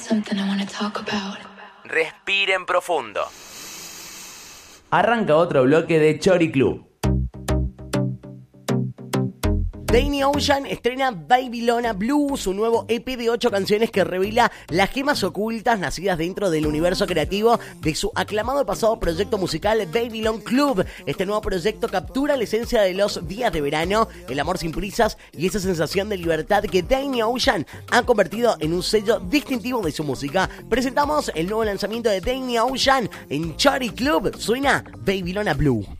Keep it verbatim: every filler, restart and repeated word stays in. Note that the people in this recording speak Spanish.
Respiren profundo. Arranca otro bloque de Chori Club. Danny Ocean estrena Babylona Blue, su nuevo E P de ocho canciones que revela las gemas ocultas nacidas dentro del universo creativo de su aclamado pasado proyecto musical Babylon Club. Este nuevo proyecto captura la esencia de los días de verano, el amor sin prisas y esa sensación de libertad que Danny Ocean ha convertido en un sello distintivo de su música. Presentamos el nuevo lanzamiento de Danny Ocean en Chori Club. Suena Babylona Blue.